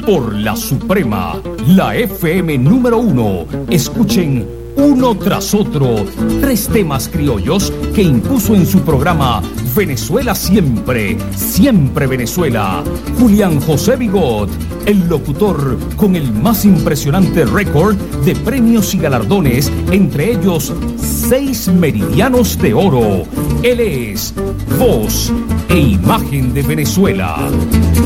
por la Suprema, la FM número 1. Escuchen uno tras otro 3 temas criollos que impuso en su programa Venezuela Siempre, Siempre Venezuela. Julián José Bigot, el locutor con el más impresionante récord de premios y galardones, entre ellos 6 meridianos de oro. Él es voz e imagen de Venezuela.